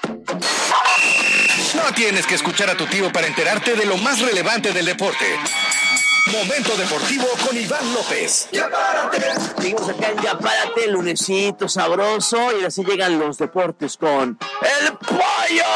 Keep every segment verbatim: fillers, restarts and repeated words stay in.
No tienes que escuchar a tu tío para enterarte de lo más relevante del deporte. Momento Deportivo con Iván López. ¡Ya párate! Seguimos acá en Ya Párate, lunesito sabroso, y así llegan los deportes con El Pollo.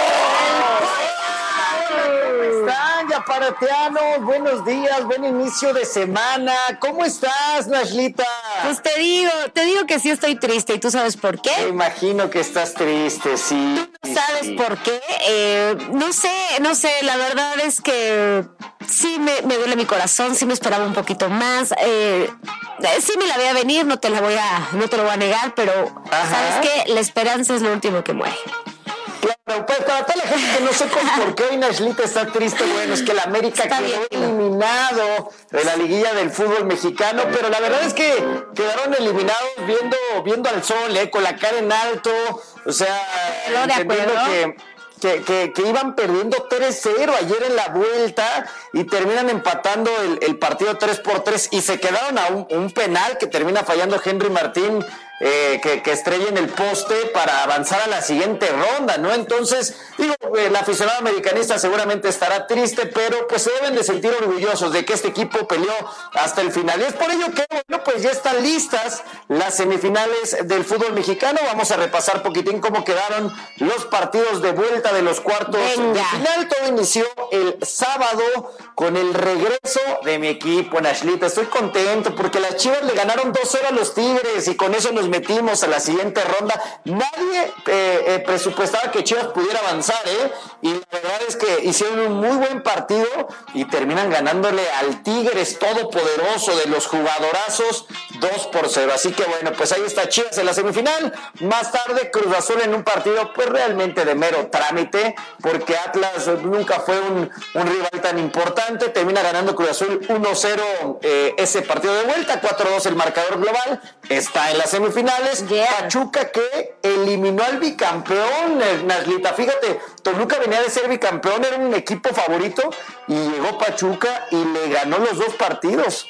¿Cómo están, yaparateanos? Buenos días, buen inicio de semana. ¿Cómo estás, Nashlita? Pues te digo, te digo que sí estoy triste, ¿y tú sabes por qué? Me imagino que estás triste, sí. ¿Tú sabes sí. por qué? Eh, no sé, no sé, la verdad es que sí me, me duele mi corazón, sí me esperaba un poquito más. Eh, sí me la voy a venir, no te la voy a, no te lo voy a negar, pero Ajá. ¿sabes qué? La esperanza es lo último que muere. Claro, pues para toda la gente que no sé por qué hoy Nashlita está triste, bueno, es que el América Está quedó bien. eliminado de la liguilla del fútbol mexicano, pero la verdad es que quedaron eliminados viendo, viendo al sol, eh, con la cara en alto, o sea, Pero de entendiendo acuerdo. que... Que, que, que iban perdiendo tres cero ayer en la vuelta y terminan empatando el, el partido tres por tres y se quedaron a un, un penal que termina fallando Henry Martín, eh, que, que estrella en el poste para avanzar a la siguiente ronda, ¿no? Entonces, digo, el aficionado americanista seguramente estará triste, pero pues se deben de sentir orgullosos de que este equipo peleó hasta el final. Y es por ello que, bueno, pues ya están listas las semifinales del fútbol mexicano. Vamos a repasar poquitín cómo quedaron los partidos de vuelta de los cuartos Venga. de final. Todo inició el sábado con el regreso de mi equipo, Nashlita. Estoy contento porque las Chivas le ganaron dos cero a los Tigres y con eso nos metimos a la siguiente ronda. Nadie eh, eh, presupuestaba que Chivas pudiera avanzar, ¿eh? Y la verdad es que hicieron un muy buen partido y terminan ganándole al Tigres todopoderoso de los jugadorazos dos por cero. Así que bueno, pues ahí está Chivas en la semifinal. Más tarde Cruz Azul en un partido pues realmente de mero trámite, porque Atlas nunca fue un, un rival tan importante. Termina ganando Cruz Azul uno cero eh, ese partido de vuelta, cuatro dos el marcador global. Está en las semifinales. Yeah. Pachuca, que eliminó al bicampeón, eh, Nashlita. Fíjate, Toluca venía de ser bicampeón, era un equipo favorito y llegó Pachuca y le ganó los dos partidos.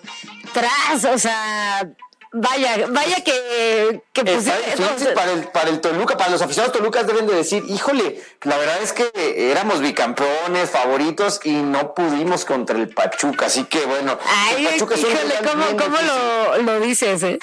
Tras, o sea, vaya, vaya que, que pues, Está difícil para el, para el Toluca, para los aficionados Tolucas deben de decir, híjole, la verdad es que éramos bicampeones, favoritos y no pudimos contra el Pachuca, así que bueno, Ay, el Pachuca es un híjole, rival ¿cómo, bien cómo difícil. lo, lo dices, eh?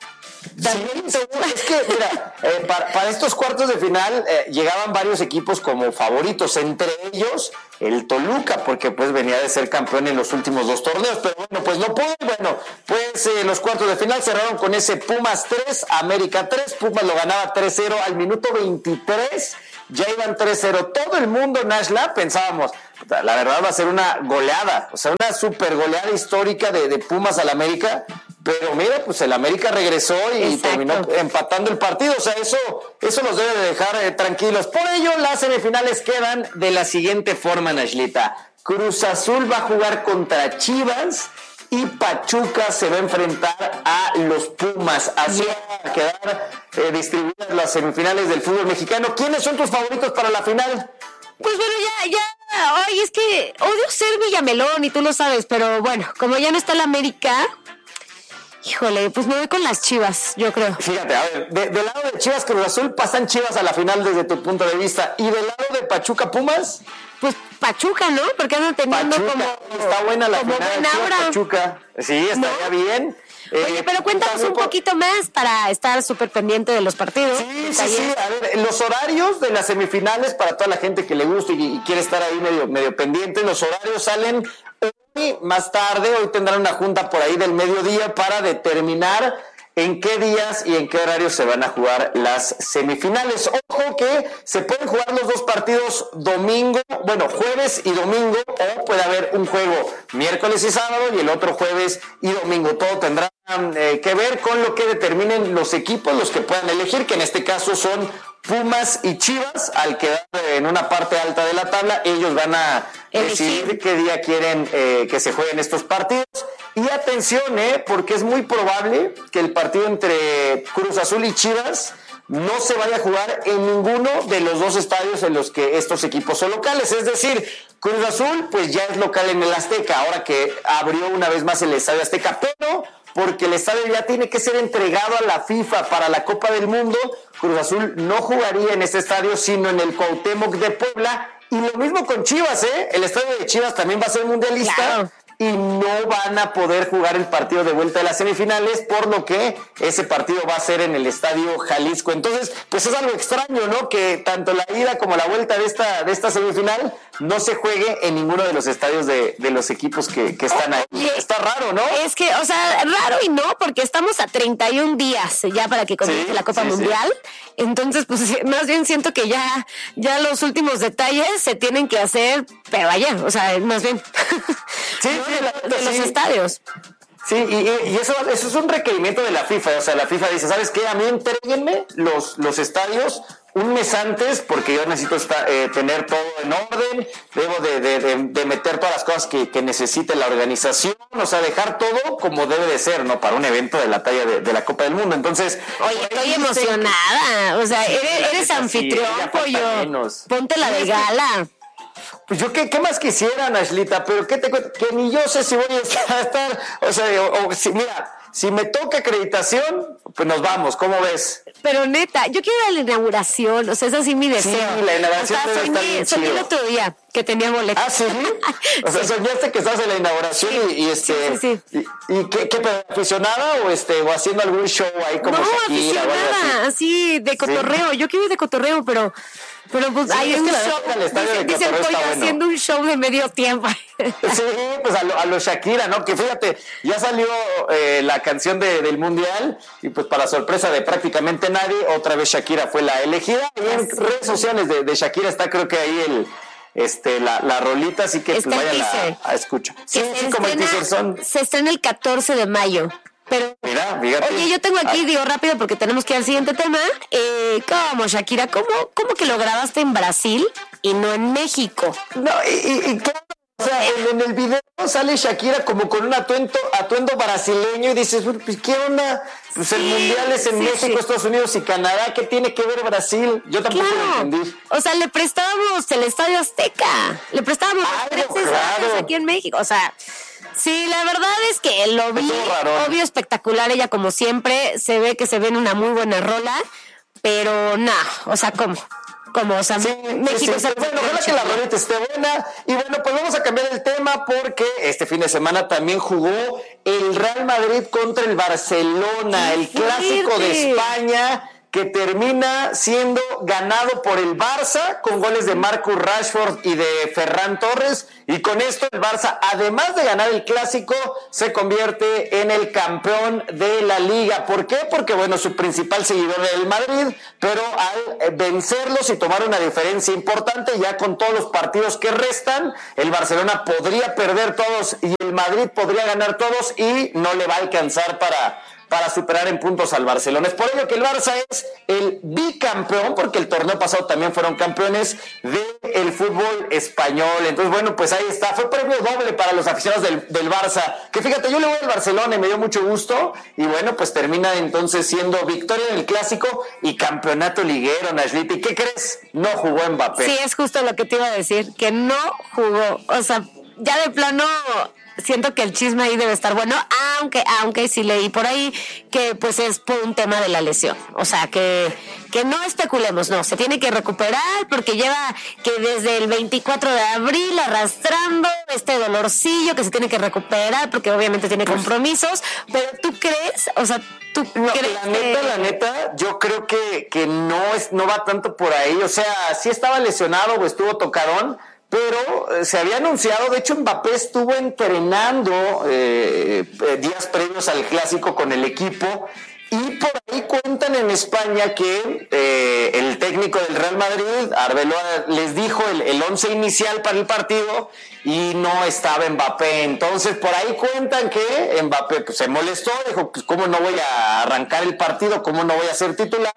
Sí, seguro. Es que, mira, eh, para, para estos cuartos de final eh, llegaban varios equipos como favoritos, entre ellos el Toluca, porque pues venía de ser campeón en los últimos dos torneos, pero bueno, pues no pudo. Bueno, pues eh, los cuartos de final cerraron con ese Pumas tres, América tres, Pumas lo ganaba tres cero al minuto veintitrés, ya iban tres cero, todo el mundo, Nashla, pensábamos, la verdad va a ser una goleada, o sea, una super goleada histórica de, de Pumas al América. Pero mira, pues el América regresó y Exacto. terminó empatando el partido. O sea, eso, eso nos debe de dejar eh, tranquilos. Por ello, las semifinales quedan de la siguiente forma, Nashlita. Cruz Azul va a jugar contra Chivas y Pachuca se va a enfrentar a los Pumas. Así van a quedar eh, distribuidas las semifinales del fútbol mexicano. ¿Quiénes son tus favoritos para la final? Pues bueno, ya, ya, ay, es que odio ser Villamelón y tú lo sabes, pero bueno, como ya no está la América, híjole, pues me voy con las Chivas, yo creo. Fíjate, a ver, de- del lado de Chivas Cruz Azul pasan Chivas a la final desde tu punto de vista. ¿Y del lado de Pachuca Pumas? Pues Pachuca, ¿no? Porque andan teniendo Pachuca, como... está buena la como final buena Chivas aura. Pachuca. Sí, estaría ¿No? bien. Oye, Eh, pero cuéntanos también un por- poquito más para estar súper pendiente de los partidos. Sí, Está sí, bien. sí. A ver, los horarios de las semifinales para toda la gente que le gusta y, y quiere estar ahí medio, medio pendiente, los horarios salen hoy más tarde. Hoy tendrán una junta por ahí del mediodía para determinar en qué días y en qué horarios se van a jugar las semifinales. Ojo que se pueden jugar los dos partidos domingo, bueno, jueves y domingo, o puede haber un juego miércoles y sábado y el otro jueves y domingo. Todo tendrá eh, que ver con lo que determinen los equipos, los que puedan elegir, que en este caso son Pumas y Chivas. Al quedar en una parte alta de la tabla, ellos van a Elegir. decidir qué día quieren eh, que se jueguen estos partidos. Y atención, eh, porque es muy probable que el partido entre Cruz Azul y Chivas no se vaya a jugar en ninguno de los dos estadios en los que estos equipos son locales. Es decir, Cruz Azul pues ya es local en el Azteca, ahora que abrió una vez más el Estadio Azteca, pero porque el estadio ya tiene que ser entregado a la FIFA para la Copa del Mundo. Cruz Azul no jugaría en este estadio, sino en el Cuauhtémoc de Puebla. Y lo mismo con Chivas, ¿eh? El estadio de Chivas también va a ser mundialista. Claro. Y no van a poder jugar el partido de vuelta de las semifinales, por lo que ese partido va a ser en el Estadio Jalisco. Entonces, pues es algo extraño, ¿no? Que tanto la ida como la vuelta de esta, de esta semifinal no se juegue en ninguno de los estadios de, de los equipos que, que están ahí. Oye, está raro, ¿no? Es que, o sea, raro y no, porque estamos a treinta y un días ya para que comience sí, la Copa sí, Mundial. Sí. Entonces, pues más bien siento que ya, ya los últimos detalles se tienen que hacer, pero ayer, o sea, más bien. Sí, ¿no? sí, de, de los sí. estadios. Sí, y, y eso, eso es un requerimiento de la FIFA. O sea, la FIFA dice, ¿sabes qué? A mí entréguenme los, los estadios un mes antes, porque yo necesito estar, eh, tener todo en orden, debo de, de, de, de meter todas las cosas que, que necesite la organización, o sea, dejar todo como debe de ser, ¿no? Para un evento de la talla de, de la Copa del Mundo. Entonces, oye, estoy emocionada, o sea, eres, eres anfitrión, pollo, ponte la de gala. Pues yo qué, qué más quisiera, Nashlita, pero qué te cuento, que ni yo sé si voy a estar, o sea, o, o si, mira, si me toca acreditación, pues nos vamos, ¿cómo ves? Pero neta, yo quiero ir a la inauguración, o sea, esa sí mi deseo. Sí, la inauguración o sea, debe estar bien soñé chido. el otro día que tenía boletos. Ah, ¿sí? O sea, sí. soñaste que estás en la inauguración sí, y, y este... Sí, sí, sí. ¿Y, y qué, qué, aficionada o este o haciendo algún show ahí como no, Shakira? No, aficionada, así, de cotorreo. Sí. Yo quiero ir de cotorreo, pero... Pero pues sí, hay un show, dice, dice el pollo bueno. haciendo un show de medio tiempo. Sí, pues a lo, a lo Shakira, ¿no? Que fíjate, ya salió eh, la canción de, del Mundial y pues para sorpresa de prácticamente nadie, otra vez Shakira fue la elegida. Y en sí. redes sociales de, de Shakira está creo que ahí el este la, la rolita, así que pues vayan a, a escuchar. Sí, sí, como el teaser son. Se estrena el catorce de mayo. Pero, mira, fíjate. Oye, yo tengo aquí, ah. digo rápido porque tenemos que ir al siguiente tema. Eh, ¿Cómo, Shakira? ¿Cómo, ¿Cómo que lo grabaste en Brasil y no en México? No, y, y, y claro, o sea, en, en el video sale Shakira como con un atuendo, atuendo brasileño y dices, pues, ¿qué onda? Pues sí, el mundial es en sí, México, sí. Estados Unidos y Canadá. ¿Qué tiene que ver Brasil? Yo tampoco claro. lo entendí. O sea, le prestábamos el Estadio Azteca. Le prestábamos Ay, tres claro. estadios aquí en México. O sea... Sí, la verdad es que lo vi, obvio, espectacular, ella como siempre, se ve que se ve en una muy buena rola, pero nada, o sea, ¿cómo? Como, o sea, sí, México... Sí, sí. Bueno, ojalá que la rolita esté buena, y bueno, pues vamos a cambiar el tema porque este fin de semana también jugó el Real Madrid contra el Barcelona, el clásico de España, que termina siendo ganado por el Barça con goles de Marcus Rashford y de Ferran Torres, y con esto el Barça, además de ganar el clásico, se convierte en el campeón de la Liga. ¿Por qué? Porque bueno, su principal seguidor era el Madrid, pero al vencerlos y tomar una diferencia importante, ya con todos los partidos que restan, el Barcelona podría perder todos y el Madrid podría ganar todos y no le va a alcanzar para... para superar en puntos al Barcelona. Es por ello que el Barça es el bicampeón, porque el torneo pasado también fueron campeones del fútbol español. Entonces, bueno, pues ahí está. Fue premio doble para los aficionados del, del Barça, que fíjate, yo le voy al Barcelona y me dio mucho gusto, y bueno, pues termina entonces siendo victoria en el clásico y campeonato liguero, Nashlita. ¿Y qué crees? No jugó Mbappé. Sí, es justo lo que te iba a decir, que no jugó. O sea, ya de plano... Siento que el chisme ahí debe estar bueno, aunque aunque sí leí por ahí que pues es por un tema de la lesión. O sea, que, que no especulemos, no, se tiene que recuperar porque lleva que desde el veinticuatro de abril arrastrando este dolorcillo que se tiene que recuperar porque obviamente tiene compromisos, pero ¿tú crees? O sea, ¿tú no, crees la neta, que... la neta, yo creo que, que no, es, no va tanto por ahí. O sea, sí estaba lesionado o estuvo tocadón, pero eh, se había anunciado, de hecho Mbappé estuvo entrenando eh, eh, días previos al clásico con el equipo, y por ahí cuentan en España que eh, el técnico del Real Madrid, Arbeloa, les dijo el, el once inicial para el partido y no estaba Mbappé. Entonces por ahí cuentan que Mbappé pues, se molestó, dijo, pues cómo no voy a arrancar el partido, cómo no voy a ser titular.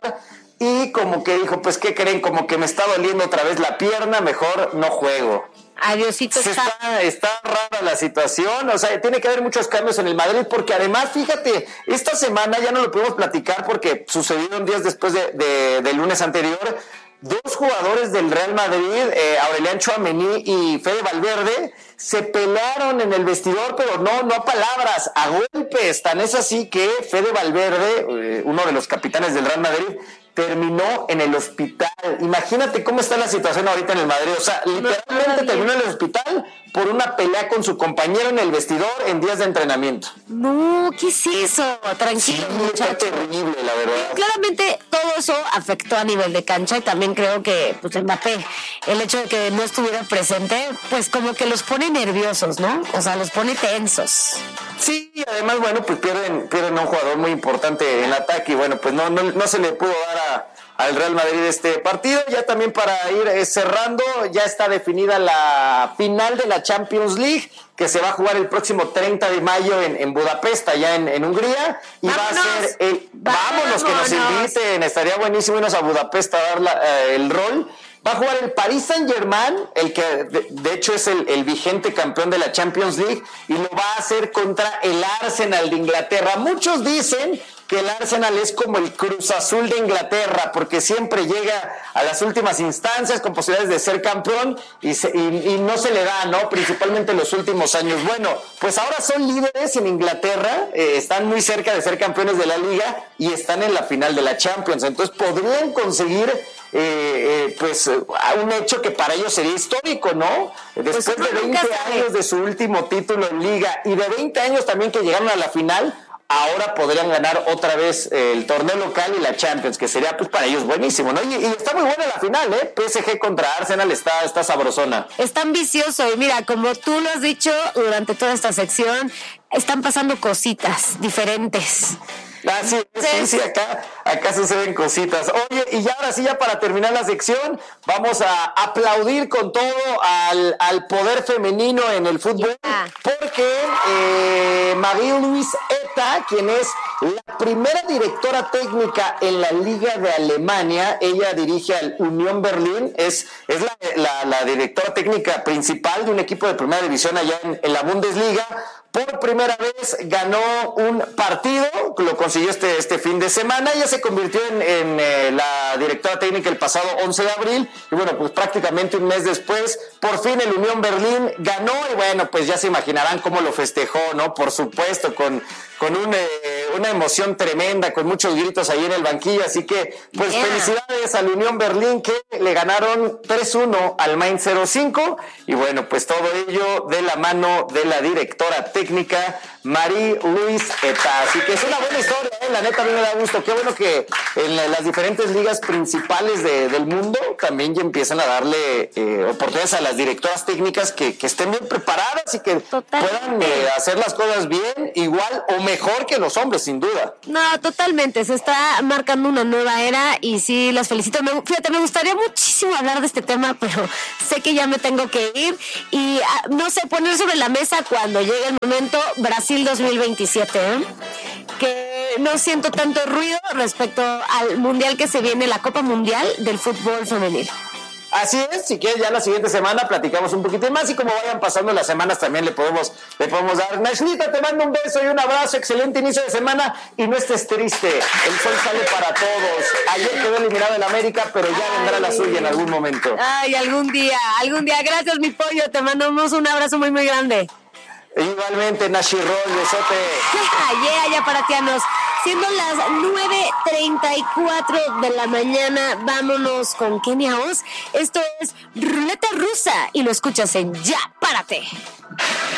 Y como que dijo, pues, ¿qué creen? Como que me está doliendo otra vez la pierna, mejor no juego. Adiosito. Está, está rara la situación, o sea, tiene que haber muchos cambios en el Madrid, porque además, fíjate, esta semana ya no lo pudimos platicar porque sucedieron días después de, de, del lunes anterior, dos jugadores del Real Madrid, eh, Aurelian Tchouaméni y Fede Valverde, se pelearon en el vestidor, pero no, no a palabras, a golpes. Tan es así que Fede Valverde, eh, uno de los capitanes del Real Madrid, terminó en el hospital. Imagínate cómo está la situación ahorita en el Madrid. O sea, literalmente no, terminó en el hospital por una pelea con su compañero en el vestidor en días de entrenamiento. No, ¿qué es eso? Tranquilo, sí, muchacho. Está terrible, la verdad. Y claramente todo eso afectó a nivel de cancha y también creo que pues Mbappé, el hecho de que no estuviera presente, pues como que los pone nerviosos, ¿no? O sea, los pone tensos. Sí, y además, bueno, pues pierden, pierden a un jugador muy importante en ataque y bueno, pues no, no, no se le pudo dar a al Real Madrid este partido. Ya también para ir eh, cerrando, ya está definida la final de la Champions League, que se va a jugar el próximo treinta de mayo en, en Budapest, allá en, en Hungría, y vámonos, va a ser el, vámonos, vámonos que nos inviten, estaría buenísimo irnos a Budapest a dar la, eh, el rol. Va a jugar el Paris Saint-Germain, el que de, de hecho es el, el vigente campeón de la Champions League, y lo va a hacer contra el Arsenal de Inglaterra. Muchos dicen que el Arsenal es como el Cruz Azul de Inglaterra, porque siempre llega a las últimas instancias con posibilidades de ser campeón y, se, y, y no se le da, ¿no? Principalmente en los últimos años. Bueno, pues ahora son líderes en Inglaterra, eh, están muy cerca de ser campeones de la Liga y están en la final de la Champions. Entonces podrían conseguir Eh, eh, pues uh, un hecho que para ellos sería histórico, ¿no? Después pues de veinte años de su último título en Liga y de veinte años también que llegaron a la final, ahora podrían ganar otra vez eh, el torneo local y la Champions, que sería pues para ellos buenísimo, ¿no? Y, y está muy buena la final, ¿eh? P S G contra Arsenal está, está sabrosona. Está ambicioso y mira, como tú lo has dicho durante toda esta sección, están pasando cositas diferentes. Ah, sí, sí, sí, acá, acá suceden cositas. Oye, y ya ahora sí, ya para terminar la sección, vamos a aplaudir con todo al, al poder femenino en el fútbol, yeah. porque eh, Marie-Louise Eta, quien es la primera directora técnica en la Liga de Alemania, ella dirige al Unión Berlín, es, es la, la, la directora técnica principal de un equipo de primera división allá en, en la Bundesliga. Por primera vez ganó un partido, lo consiguió este, este fin de semana. Ella se convirtió en, en eh, la directora técnica el pasado once de abril. Y bueno, pues prácticamente un mes después, por fin el Unión Berlín ganó. Y bueno, pues ya se imaginarán cómo lo festejó, ¿no? Por supuesto, con, con un, eh, una emoción tremenda, con muchos gritos ahí en el banquillo. Así que, pues yeah. felicidades al Unión Berlín, que le ganaron tres uno al Mainz cero cinco. Y bueno, pues todo ello de la mano de la directora técnica técnica Marie-Louise Eta. Así que es una buena historia, ¿eh? La neta a mí me da gusto. Qué bueno que en las diferentes ligas principales de, del mundo también ya empiezan a darle eh, oportunidades a las directoras técnicas que, que estén bien preparadas y que totalmente puedan eh, hacer las cosas bien, igual o mejor que los hombres, sin duda. No, totalmente. Se está marcando una nueva era y sí, las felicito. Me, fíjate, me gustaría muchísimo hablar de este tema, pero sé que ya me tengo que ir y no sé, poner sobre la mesa cuando llegue el momento Brasil dos mil veintisiete, ¿eh? Que no siento tanto ruido respecto al mundial que se viene, la Copa Mundial del Fútbol Femenil. Así es, si quieres ya la siguiente semana platicamos un poquito más y como vayan pasando las semanas también le podemos, le podemos dar. Nashlita, te mando un beso y un abrazo, excelente inicio de semana y no estés triste, el sol sale para todos. Ayer quedó eliminado el América, pero ya Ay. vendrá la suya en algún momento. Ay, algún día, algún día. Gracias, mi pollo, te mandamos un abrazo muy, muy grande. Igualmente, Nashi Roll, besote. Yeah, ya para tianos. Siendo las nueve treinta y cuatro de la mañana, vámonos con Kenia Oz. Esto es Ruleta Rusa y lo escuchas en Ya Párate.